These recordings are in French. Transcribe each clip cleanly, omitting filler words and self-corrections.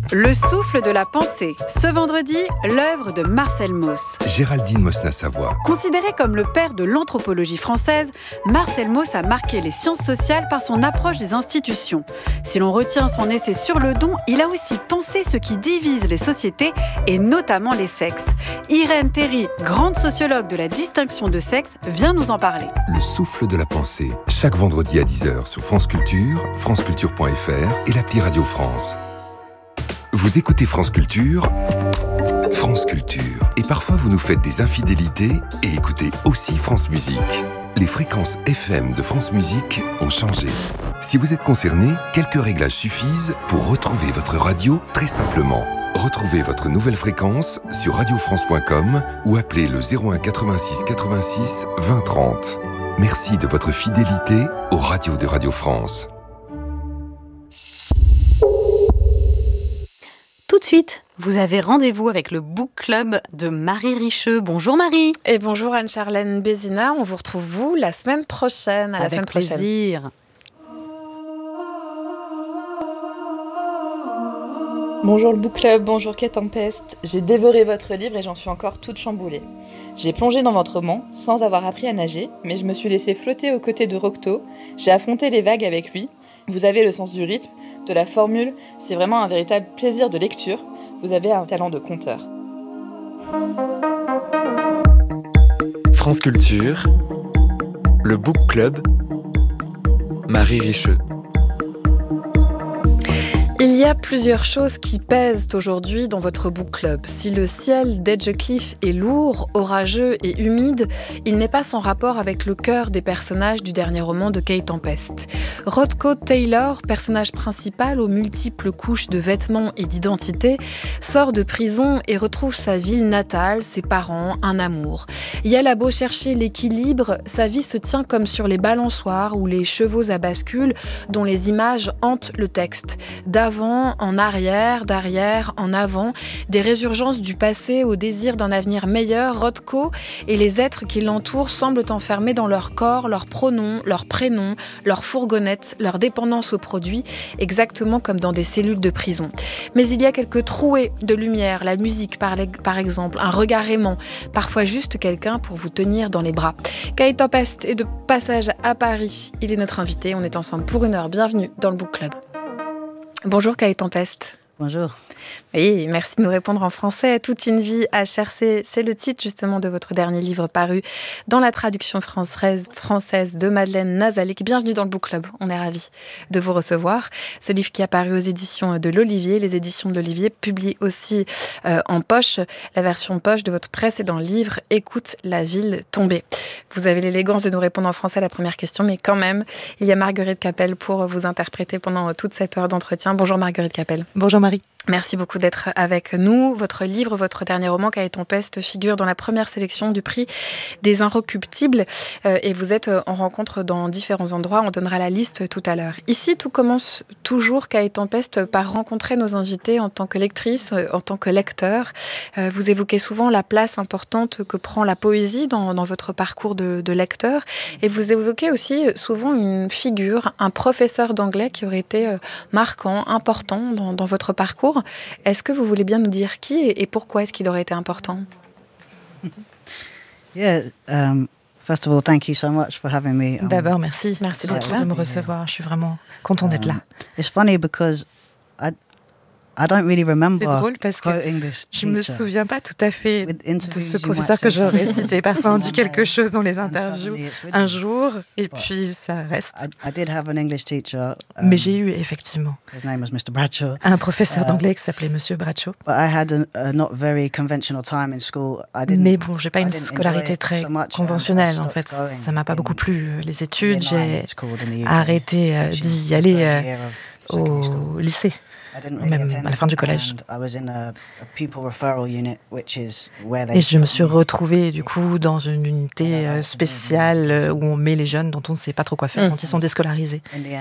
Le souffle de la pensée. Ce vendredi, l'œuvre de Marcel Mauss. Géraldine Mosna-Savoie. Considéré comme le père de l'anthropologie française, Marcel Mauss a marqué les sciences sociales par son approche des institutions. Si l'on retient son essai sur le don, il a aussi pensé ce qui divise les sociétés et notamment les sexes. Irène Théry, grande sociologue de la distinction de sexe, vient nous en parler. Le souffle de la pensée. Chaque vendredi à 10h sur France Culture, franceculture.fr et l'appli Radio France. Vous écoutez France Culture, France Culture. Et parfois vous nous faites des infidélités et écoutez aussi France Musique. Les fréquences FM de France Musique ont changé. Si vous êtes concerné, quelques réglages suffisent pour retrouver votre radio très simplement. Retrouvez votre nouvelle fréquence sur radiofrance.com ou appelez le 01 86 86 20 30. Merci de votre fidélité aux radios de Radio France. Tout de suite, vous avez rendez-vous avec le Book Club de Marie Richeux. Bonjour Marie. Et bonjour Anne-Charlène Bézina. On vous retrouve la semaine prochaine. Avec semaine prochaine. Plaisir. Bonjour le Book Club, bonjour Quai Tempeste. J'ai dévoré votre livre et j'en suis encore toute chamboulée. J'ai plongé dans votre roman sans avoir appris à nager, mais je me suis laissée flotter aux côtés de Rocteau. J'ai affronté les vagues avec lui. Vous avez le sens du rythme, de la formule, c'est vraiment un véritable plaisir de lecture. Vous avez un talent de conteur. France Culture, le Book Club, Marie Richeux. Il y a plusieurs choses qui pèsent aujourd'hui dans votre book club. Si le ciel d'Edgecliff est lourd, orageux et humide, il n'est pas sans rapport avec le cœur des personnages du dernier roman de Quai Tempeste. Rothko Taylor, personnage principal aux multiples couches de vêtements et d'identité, sort de prison et retrouve sa ville natale, ses parents, un amour. Yel a beau chercher l'équilibre, sa vie se tient comme sur les balançoires ou les chevaux à bascule dont les images hantent le texte. D'avant en arrière, d'arrière en avant, des résurgences du passé au désir d'un avenir meilleur, Rothko et les êtres qui l'entourent semblent enfermés dans leur corps, leurs pronoms, leurs prénoms, leurs fourgonnettes, leur dépendance aux produits, exactement comme dans des cellules de prison. Mais il y a quelques trouées de lumière, la musique par exemple, un regard aimant, parfois juste quelqu'un pour vous tenir dans les bras. Quai Tempeste est de passage à Paris, il est notre invité, on est ensemble pour 1 heure, bienvenue dans le Book Club. Bonjour Quai Tempeste. Bonjour. Oui, merci de nous répondre en français. Toute une vie à chercher, c'est le titre justement de votre dernier livre paru dans la traduction française de Madeleine Nazalik. Bienvenue dans le Book Club, on est ravis de vous recevoir. Ce livre qui a paru aux éditions de l'Olivier. Les éditions de l'Olivier publient aussi en poche la version poche de votre précédent livre « Écoute la ville tombée ». Vous avez l'élégance de nous répondre en français à la première question, mais quand même, il y a Marguerite Capel pour vous interpréter pendant toute cette heure d'entretien. Bonjour Marguerite Capel. Bonjour Marie. Merci beaucoup d'être avec nous. Votre livre, votre dernier roman, Quai Tempeste, figure dans la première sélection du prix des Inrecuptibles et vous êtes en rencontre dans différents endroits. On donnera la liste tout à l'heure. Ici, tout commence toujours, Quai Tempeste, par rencontrer nos invités en tant que lectrice, en tant que lecteur. Vous évoquez souvent la place importante que prend la poésie dans votre parcours de lecteur et vous évoquez aussi souvent une figure, un professeur d'anglais qui aurait été marquant, important dans votre parcours. Est-ce que vous voulez bien nous dire qui et pourquoi est-ce qu'il aurait été important? First of all, thank you so much for having me. D'abord, merci. Merci d'être là. De me recevoir. Je suis vraiment contente d'être là. It's funny because I don't really remember. C'est drôle parce que je me souviens pas tout à fait de ce professeur que j'aurais cité. Parfois, on dit quelque chose dans les interviews un jour et puis ça reste. I did have an English teacher. Mais j'ai eu effectivement his name was Mr. Bradshaw. Un professeur d'anglais qui s'appelait Monsieur Bradshaw. But I had a not very conventional time in school. Mais bon, j'ai pas une scolarité très conventionnelle en fait. Ça m'a pas beaucoup plu les études. J'ai arrêté d'y aller au lycée. Même à la fin du collège. Et je me suis retrouvée du coup dans une unité spéciale où on met les jeunes dont on ne sait pas trop quoi faire quand ils sont déscolarisés.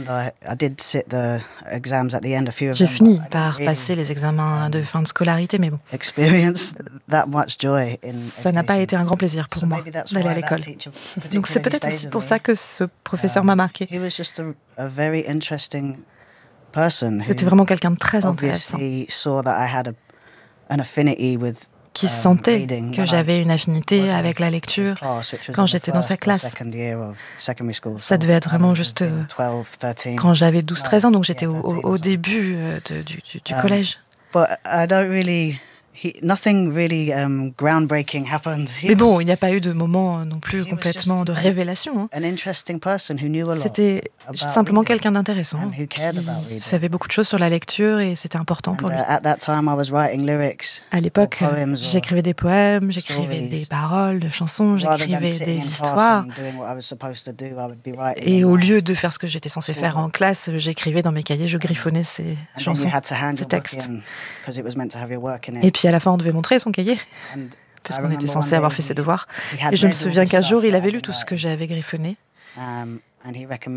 J'ai fini par passer les examens de fin de scolarité, mais bon. Ça n'a pas été un grand plaisir pour moi d'aller à l'école. Donc c'est peut-être aussi pour ça que ce professeur m'a marqué. C'était vraiment quelqu'un de très intéressant, qui sentait que j'avais une affinité avec la lecture quand j'étais dans sa classe. Ça devait être vraiment juste quand j'avais 12-13 ans, donc j'étais au début du collège. Mais bon, il n'y a pas eu de moment non plus complètement de révélation. C'était simplement quelqu'un d'intéressant qui savait beaucoup de choses sur la lecture et c'était important pour lui. À l'époque, j'écrivais des poèmes, j'écrivais des paroles de chansons, j'écrivais des histoires. Et au lieu de faire ce que j'étais censée faire en classe, j'écrivais dans mes cahiers, je griffonnais ces chansons, ces textes. Et puis à la fin, on devait montrer son cahier, parce qu'on était censé avoir fait ses devoirs. Et je me souviens qu'un jour, il avait lu tout ce que j'avais griffonné. Et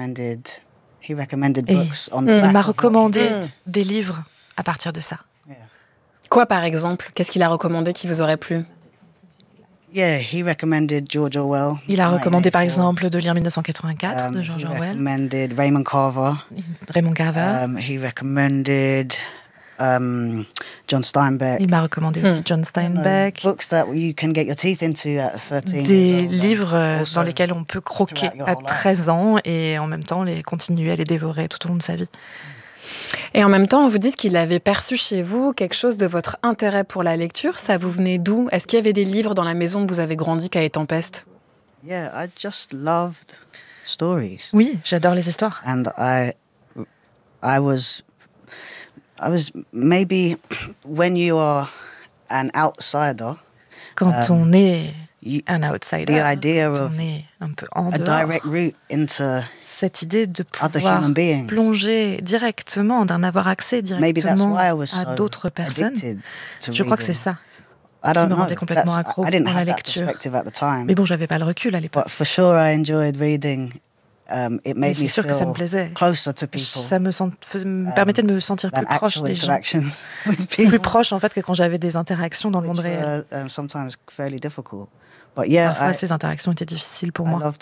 il m'a recommandé des livres à partir de ça. Quoi, par exemple? Qu'est-ce qu'il a recommandé qui vous aurait plu? Il a recommandé, par exemple, de lire 1984 de George Orwell. Raymond Carver. John Steinbeck. Il m'a recommandé aussi John Steinbeck. Des livres dans lesquels on peut croquer à 13 ans et en même temps continuer à les dévorer tout au long de sa vie. Et en même temps, vous dites qu'il avait perçu chez vous quelque chose de votre intérêt pour la lecture. Ça vous venait d'où? Est-ce qu'il y avait des livres dans la maison où vous avez grandi qu'à Tempest? Oui, j'adore les histoires. And I was maybe when you are an outsider. Quand on est un outsider, quand on est un peu en dehors, cette idée de pouvoir plonger directement, d'avoir accès directement à d'autres personnes, je crois que c'est ça qui me rendait complètement accro à la lecture. Mais bon, j'avais pas le recul à l'époque. Mais c'est sûr que ça me plaisait. Ça me permettait de me sentir plus proche des gens. Plus proche, en fait, que quand j'avais des interactions dans le monde réel. Parfois, ces interactions étaient difficiles pour moi.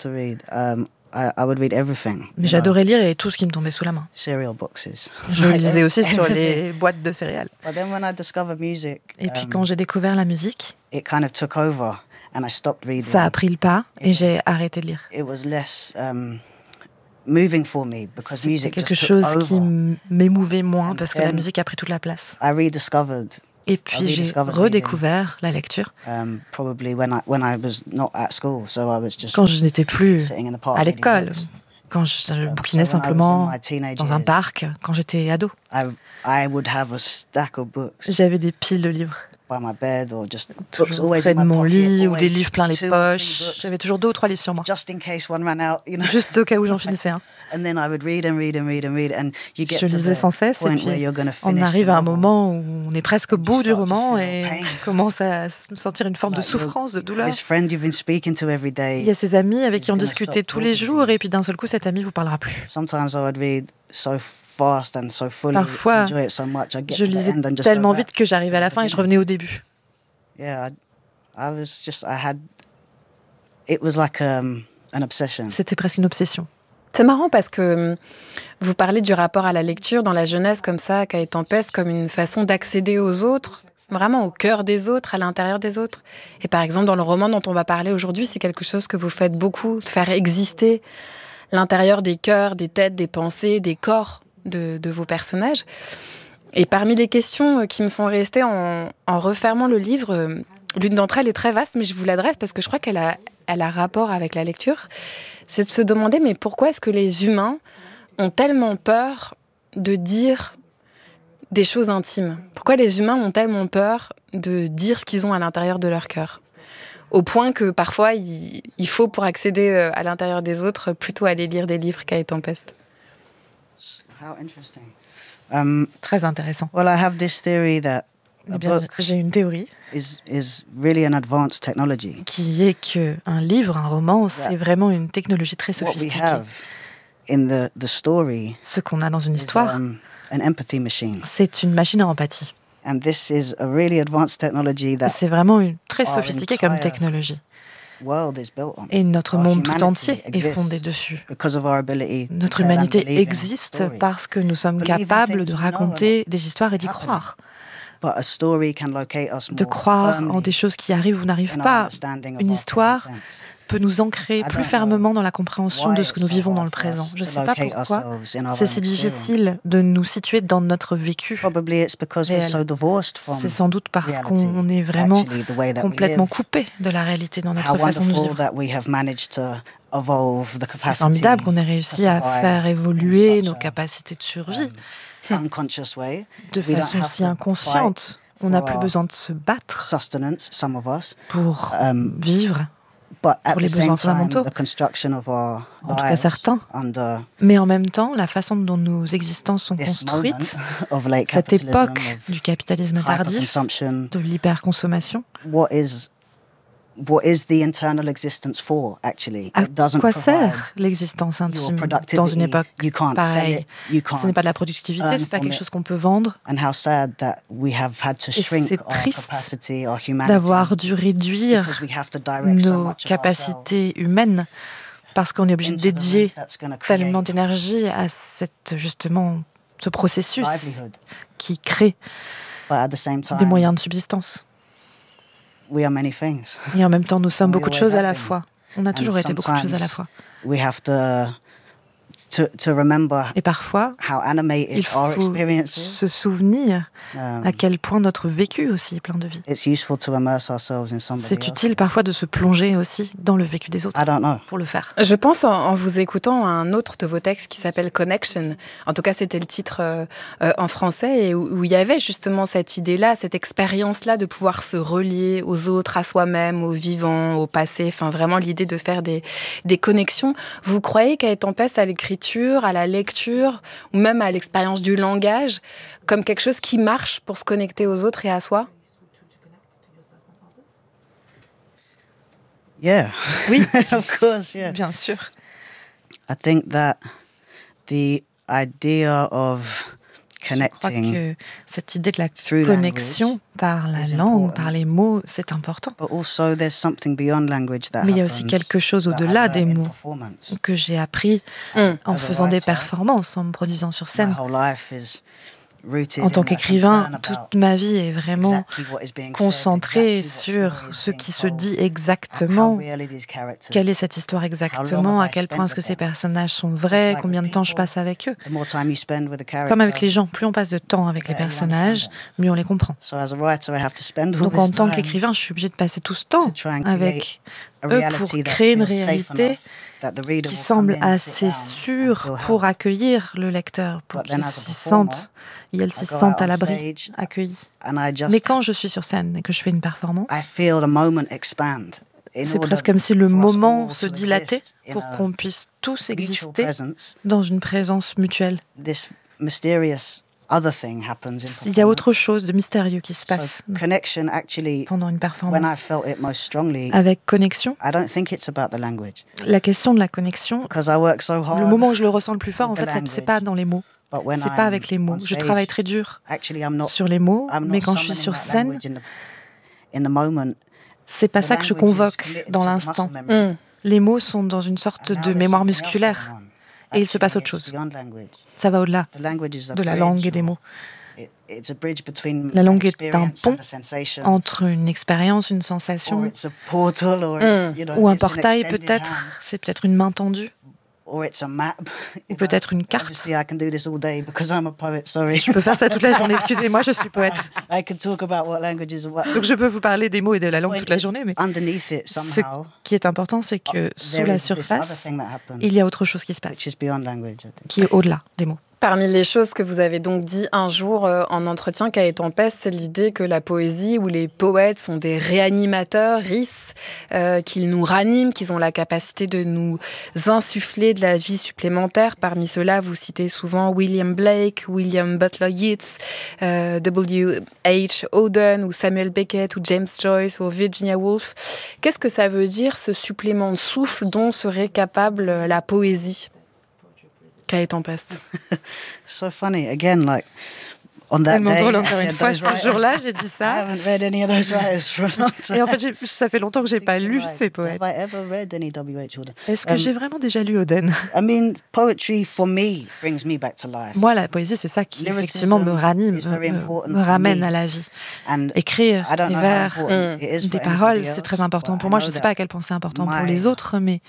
Mais j'adorais lire et tout ce qui me tombait sous la main. Je lisais aussi sur les boîtes de céréales. Et puis quand j'ai découvert la musique, ça a pris le pas et j'ai arrêté de lire. C'était quelque chose qui m'émouvait moins parce que la musique a pris toute la place. Et puis j'ai redécouvert la lecture quand je n'étais plus à l'école, quand je bouquinais simplement dans un parc, quand j'étais ado. J'avais des piles de livres. Toujours près de mon lit ou des livres plein les poches. J'avais toujours 2 ou 3 livres sur moi. Juste au cas où j'en finissais un. Je lisais sans cesse et puis on arrive à un moment où on est presque au bout du roman et on commence à sentir une forme de souffrance, de douleur. Il y a ces amis avec qui on discutait tous les jours et puis d'un seul coup cet ami ne vous parlera plus. Parfois, je lisais tellement vite que j'arrivais à la fin et je revenais au début. C'était presque une obsession. C'est marrant parce que vous parlez du rapport à la lecture dans la jeunesse comme ça, qu'a Tempest, comme une façon d'accéder aux autres, vraiment au cœur des autres, à l'intérieur des autres. Et par exemple, dans le roman dont on va parler aujourd'hui, c'est quelque chose que vous faites beaucoup, de faire exister l'intérieur des cœurs, des têtes, des pensées, des corps de vos personnages. Et parmi les questions qui me sont restées en refermant le livre, l'une d'entre elles est très vaste, mais je vous l'adresse parce que je crois qu'elle a rapport avec la lecture. C'est de se demander, mais pourquoi est-ce que les humains ont tellement peur de dire des choses intimes? Pourquoi les humains ont tellement peur de dire ce qu'ils ont à l'intérieur de leur cœur? Au point que parfois, il faut, pour accéder à l'intérieur des autres, plutôt aller lire des livres qu'à Tempest. C'est très intéressant. J'ai une théorie qui est qu'un livre, un roman, c'est vraiment une technologie très sophistiquée. Ce qu'on a dans une histoire, c'est une machine à empathie. C'est vraiment très sophistiqué comme technologie. Et notre monde tout entier est fondé dessus. Notre humanité existe parce que nous sommes capables de raconter des histoires et d'y croire. De croire en des choses qui arrivent ou n'arrivent pas. Une histoire peut nous ancrer plus fermement dans la compréhension de ce que nous vivons dans le présent. Je ne sais pas pourquoi c'est si difficile de nous situer dans notre vécu réel. C'est sans doute parce qu'on est vraiment complètement coupé de la réalité dans notre façon de vivre. C'est formidable qu'on ait réussi à faire évoluer nos capacités de survie de façon si inconsciente. On n'a plus besoin de se battre pour vivre, pour les besoins fondamentaux, en tout cas certains. Mais en même temps, la façon dont nos existences sont construites, cette époque du capitalisme tardif, de l'hyperconsommation, à quoi sert l'existence intime dans une époque pareille? Ce n'est pas de la productivité, ce n'est pas quelque chose qu'on peut vendre. Et c'est triste d'avoir dû réduire nos capacités humaines parce qu'on est obligé de dédier tellement d'énergie à ce processus qui crée des moyens de subsistance. Et en même temps, nous sommes beaucoup de choses à la fois. On a toujours été beaucoup de choses à la fois. Et parfois, il faut se souvenir à quel point notre vécu aussi est plein de vie. C'est utile parfois de se plonger aussi dans le vécu des autres pour le faire. Je pense en vous écoutant à un autre de vos textes qui s'appelle Connection. En tout cas, c'était le titre en français et où il y avait justement cette idée-là, cette expérience-là de pouvoir se relier aux autres, à soi-même, au vivant, au passé. Enfin, vraiment l'idée de faire des connexions. Vous croyez qu'à Tempest, à l'écriture, à la lecture ou même à l'expérience du langage comme quelque chose qui marche pour se connecter aux autres et à soi? Oui, of course, yeah. Bien sûr. I think that the idea of connecting. Je crois que cette idée de la connexion par la langue, par les mots, c'est important. Mais il y a aussi quelque chose au-delà des mots que j'ai appris en faisant des performances, en me produisant sur scène. En tant qu'écrivain, toute ma vie est vraiment concentrée sur ce qui se dit exactement, quelle est cette histoire exactement, à quel point est-ce que ces personnages sont vrais, combien de temps je passe avec eux. Comme avec les gens, plus on passe de temps avec les personnages, mieux on les comprend. Donc en tant qu'écrivain, je suis obligée de passer tout ce temps avec eux pour créer une réalité qui semble assez sûre pour accueillir le lecteur, pour qu'il s'y sente, et elle s'y sente à l'abri, accueillie. Mais quand je suis sur scène et que je fais une performance, c'est presque comme si le moment se dilatait pour qu'on puisse tous exister dans une présence mutuelle. Il y a autre chose de mystérieux qui se passe pendant une performance. Avec connexion, la question de la connexion, le moment où je le ressens le plus fort, en fait, c'est pas dans les mots. C'est pas avec les mots. Je travaille très dur sur les mots, mais quand je suis sur scène, c'est pas ça que je convoque dans l'instant. Les mots sont dans une sorte de mémoire musculaire. Et il se passe autre chose. Ça va au-delà de la langue et des mots. La langue est un pont entre une expérience, une sensation, ou un portail peut-être, c'est peut-être une main tendue. Ou peut-être une carte. Je peux faire ça toute la journée, excusez-moi, je suis poète. Donc je peux vous parler des mots et de la langue toute la journée, mais ce qui est important, c'est que sous la surface, il y a autre chose qui se passe, qui est au-delà des mots. Parmi les choses que vous avez donc dit un jour en entretien qu'à Tempest, c'est l'idée que la poésie ou les poètes sont des réanimateurs, qu'ils nous raniment, qu'ils ont la capacité de nous insuffler de la vie supplémentaire. Parmi ceux-là, vous citez souvent William Blake, William Butler Yeats, W.H. Auden ou Samuel Beckett ou James Joyce ou Virginia Woolf. Qu'est-ce que ça veut dire, ce supplément de souffle dont serait capable la poésie? Qu'à Tempest. So funny again, like On that day, encore une fois, ce jour-là, j'ai dit ça. Et en fait, ça fait longtemps que j'ai pas lu ces poètes. Est-ce que j'ai vraiment déjà lu Oden? Poetry for me brings me back to life. Moi, la poésie, c'est ça qui effectivement me ranime, me ramène à la vie. Écrire des vers, des paroles, c'est très important pour moi. Je ne sais pas à quel point c'est important pour les autres, mais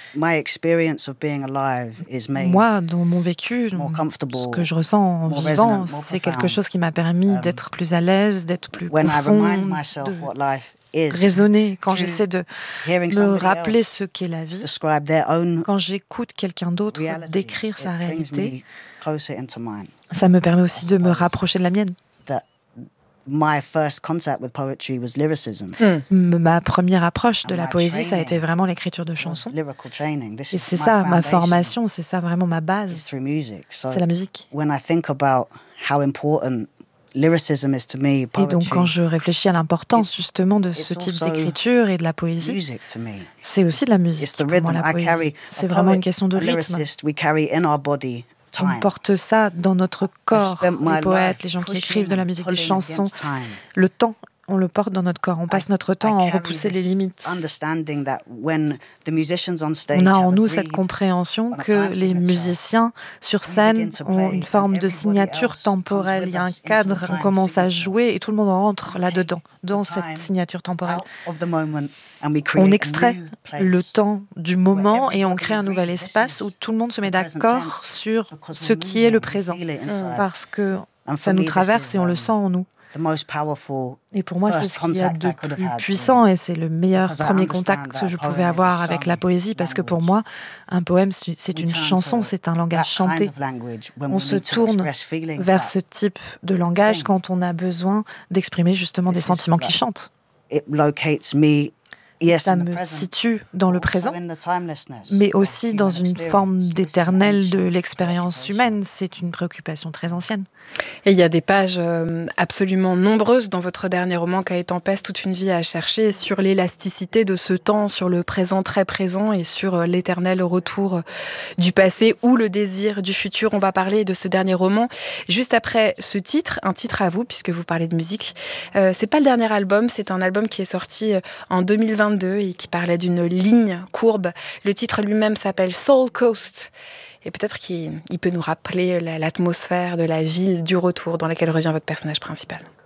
moi, dans mon vécu, ce que je ressens en vivant, c'est quelque chose qui m'a permis d'être plus à l'aise, d'être plus profond, de raisonner quand j'essaie de me rappeler ce qu'est la vie, quand j'écoute quelqu'un d'autre décrire sa réalité, ça me permet aussi de me rapprocher de la mienne. My first contact with poetry was lyricism. Ma première approche de la poésie, ça a été vraiment l'écriture de chansons. Et c'est ça, ma formation, c'est ça vraiment ma base. C'est la musique. Et donc quand je réfléchis à l'importance justement de ce type d'écriture et de la poésie, c'est aussi de la musique pour moi, la poésie. C'est vraiment une question de rythme. On porte ça dans notre corps, les poètes, les gens qui écrivent de la musique, des chansons. Le temps, on le porte dans notre corps. On passe notre temps à en repousser les limites. On a en nous cette compréhension que les musiciens sur scène ont une forme de signature temporelle. Il y a un cadre, on commence à jouer et tout le monde rentre là-dedans, dans cette signature temporelle. On extrait le temps du moment et on crée un nouvel espace où tout le monde se met d'accord sur ce qui est le présent. Parce que ça nous traverse et on le sent en nous. Et pour moi, c'est ce qu'il y a de plus puissant et c'est le meilleur premier contact que je pouvais avoir avec la poésie parce que pour moi, un poème, c'est une chanson, c'est un langage chanté. On se tourne vers ce type de langage quand on a besoin d'exprimer justement des sentiments qui chantent. Ça me situe dans le présent, mais aussi dans une forme d'éternel de l'expérience humaine. C'est une préoccupation très ancienne. Et il y a des pages absolument nombreuses dans votre dernier roman, Cahiers Tempeste, toute une vie à chercher, sur l'élasticité de ce temps, sur le présent très présent et sur l'éternel retour du passé ou le désir du futur. On va parler de ce dernier roman juste après ce titre, un titre à vous, puisque vous parlez de musique. C'est pas le dernier album, c'est un album qui est sorti en 2022 et qui parlait d'une ligne courbe. Le titre lui-même s'appelle Soul Coast. Et peut-être qu'il peut nous rappeler l'atmosphère de la ville du retour dans laquelle revient votre personnage principal.